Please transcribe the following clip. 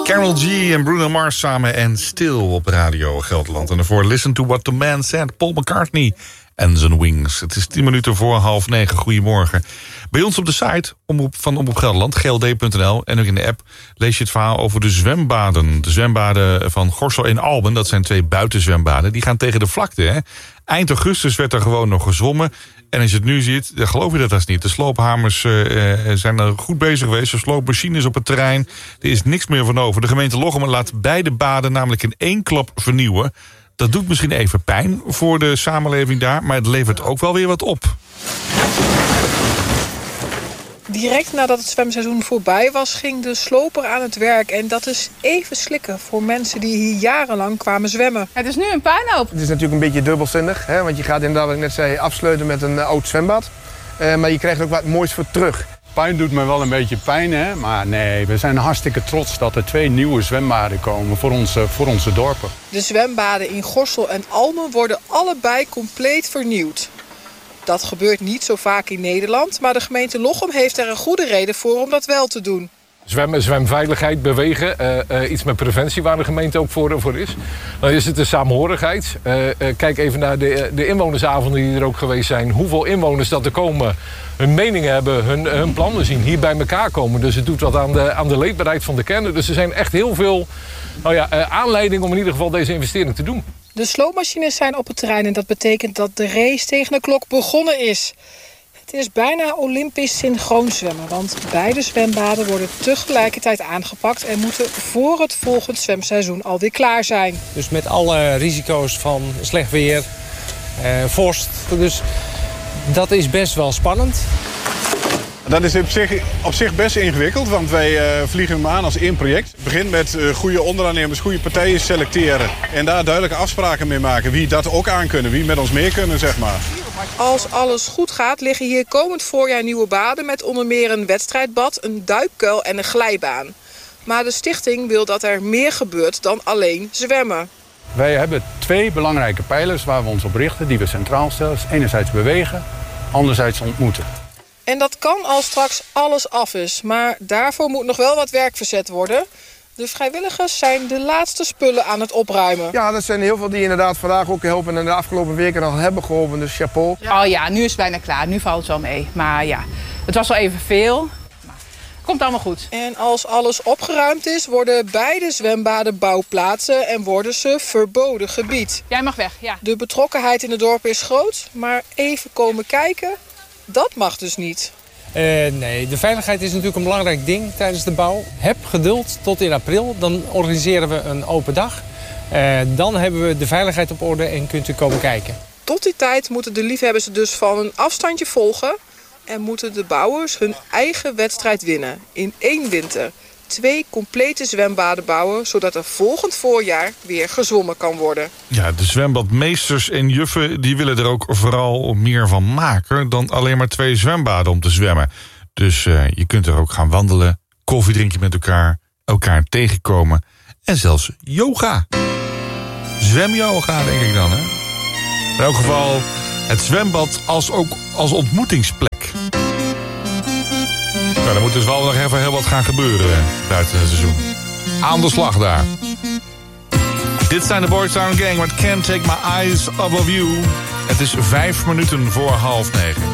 Karol G en Bruno Mars samen en Stil op Radio Gelderland. En daarvoor Listen to What the Man Said, Paul McCartney en zijn Wings. Het is 10 minuten voor 8:30. Goedemorgen. Bij ons op de site van Omroep Gelderland, gld.nl... en ook in de app lees je het verhaal over de zwembaden. De zwembaden van Gorssel en Alben, dat zijn 2 buitenzwembaden... die gaan tegen de vlakte, hè. Eind augustus werd er gewoon nog gezwommen. En als je het nu ziet, dan geloof je dat niet. De sloophamers zijn er goed bezig geweest. Er sloopmachines op het terrein. Er is niks meer van over. De gemeente Lochem laat beide baden namelijk in 1 klap vernieuwen. Dat doet misschien even pijn voor de samenleving daar... maar het levert ook wel weer wat op. Direct nadat het zwemseizoen voorbij was, ging de sloper aan het werk. En dat is even slikken voor mensen die hier jarenlang kwamen zwemmen. Het is nu een puinhoop. Het is natuurlijk een beetje dubbelzinnig, hè? Want je gaat inderdaad, wat ik net zei, afsluiten met een oud zwembad. Maar je krijgt ook wat moois voor terug. Puin doet me wel een beetje pijn, hè? Maar nee, we zijn hartstikke trots dat er 2 nieuwe zwembaden komen voor onze dorpen. De zwembaden in Gorssel en Almen worden allebei compleet vernieuwd. Dat gebeurt niet zo vaak in Nederland, maar de gemeente Lochem heeft er een goede reden voor om dat wel te doen. Zwemmen, zwemveiligheid, bewegen, iets met preventie waar de gemeente ook voor is. Dan is het de saamhorigheid. Kijk even naar de inwonersavonden die er ook geweest zijn. Hoeveel inwoners dat er komen, hun meningen hebben, hun plannen zien, hier bij elkaar komen. Dus het doet wat aan de leefbaarheid van de kern. Dus er zijn echt heel veel aanleidingen om in ieder geval deze investering te doen. De sloopmachines zijn op het terrein en dat betekent dat de race tegen de klok begonnen is. Het is bijna olympisch synchroon zwemmen, want beide zwembaden worden tegelijkertijd aangepakt en moeten voor het volgend zwemseizoen alweer klaar zijn. Dus met alle risico's van slecht weer, vorst. Dus dat is best wel spannend. Dat is op zich best ingewikkeld, want wij vliegen hem aan als 1 project. Het begint met goede onderaannemers, goede partijen selecteren. En daar duidelijke afspraken mee maken wie dat ook aan kunnen, wie met ons mee kunnen, zeg maar. Als alles goed gaat, liggen hier komend voorjaar nieuwe baden met onder meer een wedstrijdbad, een duikkuil en een glijbaan. Maar de stichting wil dat er meer gebeurt dan alleen zwemmen. Wij hebben 2 belangrijke pijlers waar we ons op richten, die we centraal stellen. Enerzijds bewegen, anderzijds ontmoeten. En dat kan als straks alles af is, maar daarvoor moet nog wel wat werk verzet worden. De vrijwilligers zijn de laatste spullen aan het opruimen. Ja, dat zijn heel veel die inderdaad vandaag ook helpen en de afgelopen weken al hebben geholpen, dus chapeau. Oh ja, nu is het bijna klaar. Nu valt het wel mee. Maar ja, het was wel even veel. Maar komt allemaal goed. En als alles opgeruimd is, worden beide zwembaden bouwplaatsen en worden ze verboden gebied. Jij mag weg, ja. De betrokkenheid in het dorp is groot, maar even komen kijken, dat mag dus niet. Nee, de veiligheid is natuurlijk een belangrijk ding tijdens de bouw. Heb geduld tot in april, dan organiseren we een open dag. Dan hebben we de veiligheid op orde en kunt u komen kijken. Tot die tijd moeten de liefhebbers dus van een afstandje volgen en moeten de bouwers hun eigen wedstrijd winnen in 1 winter. 2 complete zwembaden bouwen, zodat er volgend voorjaar weer gezwommen kan worden. Ja, de zwembadmeesters en juffen die willen er ook vooral meer van maken dan alleen maar 2 zwembaden om te zwemmen. Dus je kunt er ook gaan wandelen, koffie drinken met elkaar tegenkomen en zelfs yoga. Zwemyoga denk ik dan, hè? In elk geval het zwembad als ontmoetingsplek. Nou, er moet dus wel nog even heel wat gaan gebeuren buiten het seizoen. Aan de slag daar. Dit zijn de Boys Town Gang met Can't Take My Eyes Off of You. Het is 5 minuten voor 8:30.